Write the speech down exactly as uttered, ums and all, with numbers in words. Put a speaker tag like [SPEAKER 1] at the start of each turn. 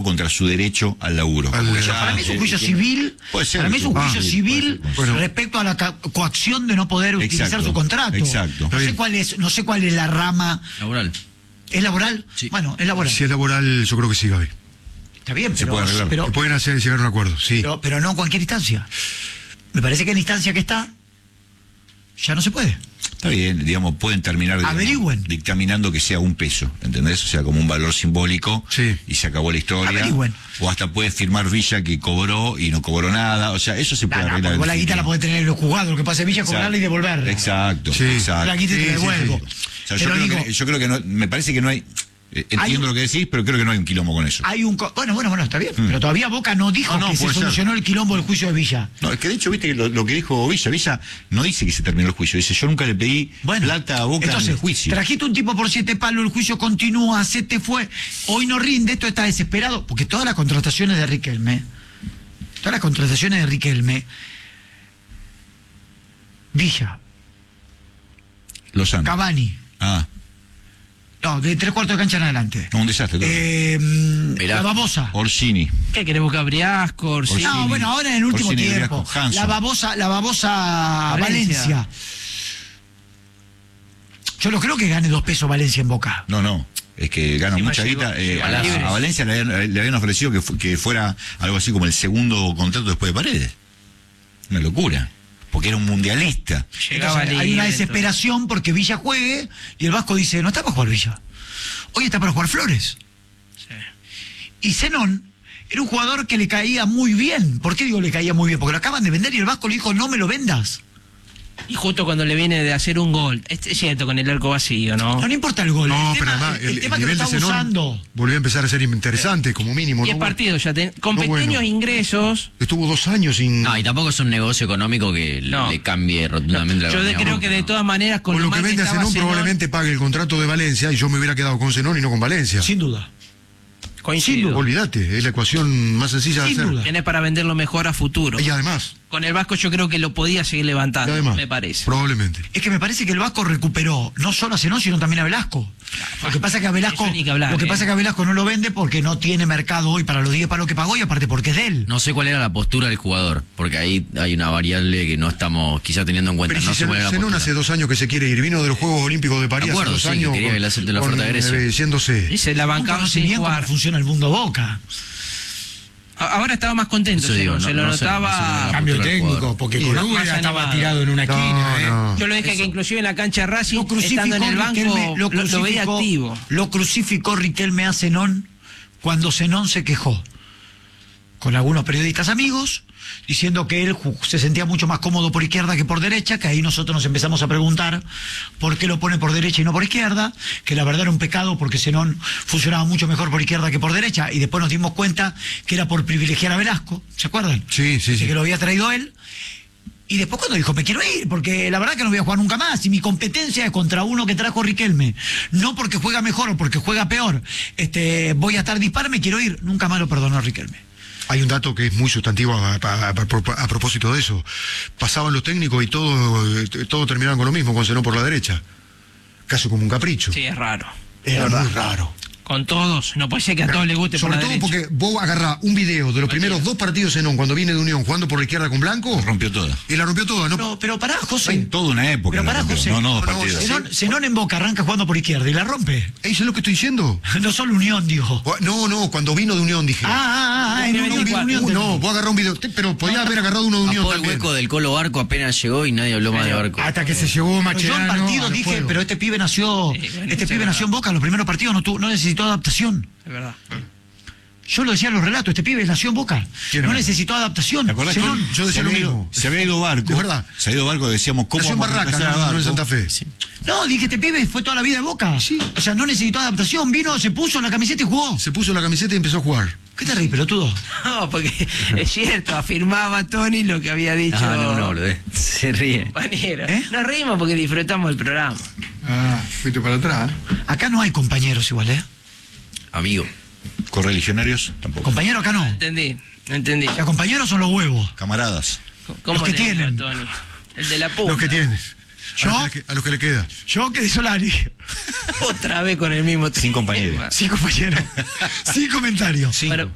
[SPEAKER 1] contra su derecho al laburo.
[SPEAKER 2] Al,
[SPEAKER 1] Porque
[SPEAKER 2] ya,
[SPEAKER 1] ya,
[SPEAKER 3] Para mí es un
[SPEAKER 1] eh,
[SPEAKER 3] juicio
[SPEAKER 1] eh,
[SPEAKER 3] civil.
[SPEAKER 1] puede ser,
[SPEAKER 3] Para mí es un
[SPEAKER 1] ah,
[SPEAKER 3] juicio
[SPEAKER 1] sí,
[SPEAKER 3] civil
[SPEAKER 1] puede ser,
[SPEAKER 2] puede ser.
[SPEAKER 3] respecto a la ca- coacción de no poder utilizar
[SPEAKER 1] Exacto,
[SPEAKER 3] su contrato.
[SPEAKER 1] exacto.
[SPEAKER 3] No sé cuál es, no sé cuál es la rama.
[SPEAKER 4] Laboral.
[SPEAKER 3] ¿Es laboral?
[SPEAKER 4] Sí.
[SPEAKER 3] Bueno, es laboral.
[SPEAKER 2] Si es laboral, yo creo que sí, Gaby.
[SPEAKER 3] Está bien,
[SPEAKER 1] Se
[SPEAKER 3] pero,
[SPEAKER 1] puede arreglar.
[SPEAKER 3] pero,
[SPEAKER 2] Que pueden hacer llegar a un acuerdo, sí.
[SPEAKER 3] pero, pero no en cualquier instancia. Me parece que en la instancia que está, ya no se puede.
[SPEAKER 1] Está bien, digamos, pueden terminar digamos,
[SPEAKER 3] Averigüen.
[SPEAKER 1] dictaminando que sea un peso, ¿entendés? O sea, como un valor simbólico
[SPEAKER 2] Sí.
[SPEAKER 1] y se acabó la historia.
[SPEAKER 3] Averigüen.
[SPEAKER 1] O hasta puede firmar Villa que cobró y no cobró nada. O sea, eso se puede
[SPEAKER 3] Nah, nah,
[SPEAKER 1] arreglar.
[SPEAKER 3] porque vos
[SPEAKER 1] en
[SPEAKER 3] la guita la
[SPEAKER 1] definitiva.
[SPEAKER 3] podés tener en los juzgados, lo que pasa es Villa
[SPEAKER 1] Exacto.
[SPEAKER 3] cobrarla y devolverla.
[SPEAKER 1] Exacto,
[SPEAKER 2] Sí.
[SPEAKER 1] exacto.
[SPEAKER 3] La guita y te
[SPEAKER 2] Sí, sí,
[SPEAKER 3] devuelvo.
[SPEAKER 2] sí.
[SPEAKER 1] O sea, yo,
[SPEAKER 3] Pero
[SPEAKER 1] creo
[SPEAKER 3] digo,
[SPEAKER 1] que, yo creo que no, me parece que no hay. eh, entiendo
[SPEAKER 3] un-
[SPEAKER 1] lo que decís, pero creo que no hay un quilombo con eso.
[SPEAKER 3] hay un... co- Bueno, bueno, bueno, está bien. Pero todavía Boca no dijo
[SPEAKER 1] No, no,
[SPEAKER 3] que se
[SPEAKER 1] puede ser.
[SPEAKER 3] solucionó el quilombo del juicio de Villa.
[SPEAKER 1] No, es que de hecho, viste que lo, lo que dijo Villa, Villa no dice que se terminó el juicio, dice yo nunca le pedí
[SPEAKER 3] Bueno,
[SPEAKER 1] plata a Boca
[SPEAKER 3] entonces,
[SPEAKER 1] en el juicio.
[SPEAKER 3] trajiste un tipo por siete palos, el juicio continúa, se te fue, hoy no rinde, esto está desesperado, porque todas las contrataciones de Riquelme, todas las contrataciones de Riquelme, Villa,
[SPEAKER 1] Lozano.
[SPEAKER 3] Cavani,
[SPEAKER 1] Ah,
[SPEAKER 3] no, de tres cuartos de cancha en adelante.
[SPEAKER 1] no, un desastre. todo.
[SPEAKER 3] Eh, la babosa.
[SPEAKER 1] Orsini.
[SPEAKER 4] ¿Qué querés buscar? Briasco, Orsini.
[SPEAKER 3] No, bueno, ahora en el último
[SPEAKER 1] Orsini,
[SPEAKER 3] tiempo.
[SPEAKER 1] Briasco, Hanson.
[SPEAKER 3] La babosa, la babosa Valencia.
[SPEAKER 4] Valencia.
[SPEAKER 3] Yo no creo que gane dos pesos Valencia en Boca.
[SPEAKER 1] No, no. Es que gana
[SPEAKER 4] Sí,
[SPEAKER 1] mucha
[SPEAKER 4] llegó-
[SPEAKER 1] guita. Eh,
[SPEAKER 4] llegó
[SPEAKER 1] a,
[SPEAKER 4] a libres.
[SPEAKER 1] a Valencia le habían, le habían ofrecido que, fu- que fuera algo así como el segundo contrato después de Paredes. Una locura. Porque era un mundialista.
[SPEAKER 4] Llegaba
[SPEAKER 3] Entonces, hay
[SPEAKER 4] libre,
[SPEAKER 3] una desesperación porque Villa juegue y el Vasco dice, no está para jugar Villa. Hoy está para jugar Flores. Y Zenón era un jugador que le caía muy bien. ¿Por qué digo le caía muy bien? Porque lo acaban de vender y el Vasco le dijo, no me lo vendas.
[SPEAKER 4] Y justo cuando le viene de hacer un gol, es es cierto, con el arco vacío, ¿no?
[SPEAKER 3] No, no importa el gol.
[SPEAKER 2] No,
[SPEAKER 3] el
[SPEAKER 2] pero
[SPEAKER 3] tema,
[SPEAKER 2] además,
[SPEAKER 3] el,
[SPEAKER 2] el,
[SPEAKER 3] el tema
[SPEAKER 2] el
[SPEAKER 3] que lo
[SPEAKER 2] nivel de
[SPEAKER 3] está
[SPEAKER 2] Zenón
[SPEAKER 3] usando.
[SPEAKER 2] volvió a empezar a ser interesante, como mínimo.
[SPEAKER 4] diez
[SPEAKER 2] ¿no?
[SPEAKER 4] partidos ya, ten- con
[SPEAKER 2] No,
[SPEAKER 4] pequeños
[SPEAKER 2] bueno.
[SPEAKER 4] ingresos.
[SPEAKER 2] Estuvo dos años sin...
[SPEAKER 5] No, y tampoco es un negocio económico que
[SPEAKER 4] No.
[SPEAKER 5] le cambie rotundamente la
[SPEAKER 4] Yo de-
[SPEAKER 5] economía.
[SPEAKER 4] creo que de todas maneras, con,
[SPEAKER 2] Con lo que
[SPEAKER 4] mal
[SPEAKER 2] vende a
[SPEAKER 4] estaba
[SPEAKER 2] Zenón,
[SPEAKER 4] Zenón,
[SPEAKER 2] probablemente pague el contrato de Valencia y yo me hubiera quedado con Zenón y no con Valencia.
[SPEAKER 3] Sin duda.
[SPEAKER 4] coincido.
[SPEAKER 2] Olvídate, es la ecuación más sencilla de
[SPEAKER 3] Sin
[SPEAKER 2] hacer.
[SPEAKER 3] duda.
[SPEAKER 4] Tenés para venderlo mejor a futuro.
[SPEAKER 2] Y además,
[SPEAKER 4] Con el Vasco yo creo que lo podía seguir
[SPEAKER 2] y
[SPEAKER 4] levantando,
[SPEAKER 2] además,
[SPEAKER 4] me parece.
[SPEAKER 2] probablemente.
[SPEAKER 3] Es que me parece que el Vasco recuperó no solo a Zenón, sino también a Velasco. Lo que pasa es que a Velasco,
[SPEAKER 4] Eso ni que hablar,
[SPEAKER 3] lo que
[SPEAKER 4] eh.
[SPEAKER 3] pasa es que a Velasco no lo vende porque no tiene mercado hoy para los diez palos que pagó y aparte porque es de él.
[SPEAKER 5] No sé cuál era la postura del jugador, porque ahí hay una variable que no estamos quizá teniendo en cuenta.
[SPEAKER 2] Pero
[SPEAKER 5] no
[SPEAKER 2] si
[SPEAKER 5] sé cuál era la
[SPEAKER 2] Zenón
[SPEAKER 5] postura.
[SPEAKER 2] hace dos años que se quiere ir, vino de los Juegos Olímpicos de París
[SPEAKER 5] De acuerdo,
[SPEAKER 2] hace dos
[SPEAKER 5] sí,
[SPEAKER 2] años.
[SPEAKER 5] que quería que le acepte la oferta de Grecia.
[SPEAKER 2] eh, yéndose.
[SPEAKER 4] Y se la
[SPEAKER 3] No
[SPEAKER 4] bancaba
[SPEAKER 3] conoce
[SPEAKER 4] sin
[SPEAKER 3] bien cómo
[SPEAKER 4] jugar.
[SPEAKER 3] funciona el mundo Boca.
[SPEAKER 4] A- Ahora estaba más contento,
[SPEAKER 5] Eso digo,
[SPEAKER 4] Zenón, se
[SPEAKER 5] no-
[SPEAKER 4] lo
[SPEAKER 5] no sé, no sé
[SPEAKER 4] notaba.
[SPEAKER 5] la
[SPEAKER 6] Cambio
[SPEAKER 5] postura del
[SPEAKER 6] técnico,
[SPEAKER 5] jugador.
[SPEAKER 6] porque
[SPEAKER 3] Y
[SPEAKER 6] con
[SPEAKER 4] más
[SPEAKER 6] Uber ya estaba
[SPEAKER 4] animado.
[SPEAKER 6] tirado en una
[SPEAKER 2] No,
[SPEAKER 6] esquina, ¿eh?
[SPEAKER 2] no.
[SPEAKER 4] Yo lo dije que inclusive en la cancha de Racing,
[SPEAKER 3] Lo crucificó
[SPEAKER 4] estando en el banco,
[SPEAKER 3] Riquelme,
[SPEAKER 4] lo, lo veía
[SPEAKER 3] crucificó-
[SPEAKER 4] activo.
[SPEAKER 3] Lo crucificó Riquelme a Zenón cuando Zenón se quejó con algunos periodistas amigos, diciendo que él ju- se sentía mucho más cómodo por izquierda que por derecha, que ahí nosotros nos empezamos a preguntar por qué lo pone por derecha y no por izquierda, que la verdad era un pecado porque Zenón funcionaba mucho mejor por izquierda que por derecha, y después nos dimos cuenta que era por privilegiar a Velasco, ¿se acuerdan?
[SPEAKER 2] Sí, sí,
[SPEAKER 3] Dice
[SPEAKER 2] sí.
[SPEAKER 3] que lo había traído él. Y después cuando dijo, me quiero ir, porque la verdad que no voy a jugar nunca más, y mi competencia es contra uno que trajo Riquelme, no porque juega mejor o porque juega peor, este, voy a estar dispar, me quiero ir, nunca más lo perdonó Riquelme.
[SPEAKER 2] Hay un dato que es muy sustantivo a, a- a- a- a propósito de eso. Pasaban los técnicos y todos todo terminaban con lo mismo, con Zenón por la derecha. Casi como un capricho.
[SPEAKER 4] Sí, es raro.
[SPEAKER 2] Era muy raro.
[SPEAKER 4] Con todos, no puede ser que a todos les guste por
[SPEAKER 2] Sobre
[SPEAKER 4] la
[SPEAKER 2] todo
[SPEAKER 4] derecha.
[SPEAKER 2] porque vos agarrás un video de los primeros dos partidos Zenón cuando viene de Unión jugando por la izquierda con Blanco
[SPEAKER 1] Rompió toda.
[SPEAKER 2] y la rompió toda, ¿no?
[SPEAKER 3] Pero, pero pará, José.
[SPEAKER 1] En toda una época.
[SPEAKER 3] Pero
[SPEAKER 1] la
[SPEAKER 3] pará,
[SPEAKER 1] rompió.
[SPEAKER 3] José.
[SPEAKER 1] No, no, dos
[SPEAKER 2] No, no,
[SPEAKER 1] partidos.
[SPEAKER 3] Zenón, Zenón en Boca arranca jugando por izquierda y la rompe.
[SPEAKER 2] ¿Eso es lo que estoy diciendo?
[SPEAKER 3] No solo Unión, dijo.
[SPEAKER 2] No, no, cuando vino de Unión dije.
[SPEAKER 3] Ah, ah, ah, en
[SPEAKER 4] Unión
[SPEAKER 3] Unión,
[SPEAKER 4] veinticuatro.
[SPEAKER 3] Unión,
[SPEAKER 2] Uh,
[SPEAKER 3] Unión.
[SPEAKER 2] no, vos agarrás un video, te- pero podía haber agarrado uno de Unión
[SPEAKER 5] Tapó el
[SPEAKER 2] también.
[SPEAKER 5] hueco del Colo Barco apenas llegó y nadie habló más de Barco.
[SPEAKER 6] Hasta que se llevó
[SPEAKER 3] Pero yo
[SPEAKER 6] Macherano
[SPEAKER 3] en partidos
[SPEAKER 6] a los
[SPEAKER 3] dije,
[SPEAKER 6] juegos.
[SPEAKER 3] pero este pibe nació,
[SPEAKER 4] Sí, bueno,
[SPEAKER 3] este
[SPEAKER 4] sí,
[SPEAKER 3] pibe
[SPEAKER 4] es
[SPEAKER 3] nació en Boca, los primeros partidos no, tuvo, no necesitó adaptación.
[SPEAKER 4] Es verdad.
[SPEAKER 3] Yo lo decía en los relatos, este pibe nació en Boca.
[SPEAKER 2] ¿Quién
[SPEAKER 3] No
[SPEAKER 2] era?
[SPEAKER 3] necesitó adaptación.
[SPEAKER 1] ¿Te acordás?
[SPEAKER 3] Zenón,
[SPEAKER 1] que
[SPEAKER 2] yo decía
[SPEAKER 1] se
[SPEAKER 2] lo
[SPEAKER 1] había ido-
[SPEAKER 2] mismo.
[SPEAKER 1] Se había ido Barco.
[SPEAKER 2] Es verdad.
[SPEAKER 1] Se había ido Barco, decíamos, ¿cómo
[SPEAKER 2] Nació en
[SPEAKER 1] vamos a
[SPEAKER 2] Barracas,
[SPEAKER 1] reemplazar a
[SPEAKER 2] no, no en
[SPEAKER 1] Barco?
[SPEAKER 2] Santa Fe.
[SPEAKER 3] No, dije, este pibe fue toda la vida de Boca. Sí. O sea, no necesitó adaptación, vino, se puso la camiseta y jugó.
[SPEAKER 2] Se puso la camiseta y empezó a jugar.
[SPEAKER 3] ¿Qué te reís, pelotudo?
[SPEAKER 4] No, porque es cierto, afirmaba Tony lo que había dicho.
[SPEAKER 5] Ah, no, no, boludo. Se ríe.
[SPEAKER 4] compañero.
[SPEAKER 3] ¿Eh?
[SPEAKER 4] Nos reímos porque disfrutamos el programa.
[SPEAKER 6] Ah, fuiste para atrás.
[SPEAKER 3] Acá no hay compañeros igual, ¿eh?
[SPEAKER 5] Amigo.
[SPEAKER 1] Correligionarios, tampoco.
[SPEAKER 3] Compañero acá no.
[SPEAKER 4] Entendí, no entendí.
[SPEAKER 3] Los compañeros son los huevos.
[SPEAKER 1] Camaradas.
[SPEAKER 4] ¿Cómo
[SPEAKER 3] los que
[SPEAKER 4] le digo,
[SPEAKER 3] tienen.
[SPEAKER 4] Tony? El de la punta.
[SPEAKER 2] Los que tienes.
[SPEAKER 3] ¿Yo?
[SPEAKER 2] A los que, a los que le queda.
[SPEAKER 3] Yo que de Solari.
[SPEAKER 4] Otra vez con el mismo
[SPEAKER 1] Sin compañeros.
[SPEAKER 3] Sí, compañero. Sin comentarios.
[SPEAKER 4] Bueno,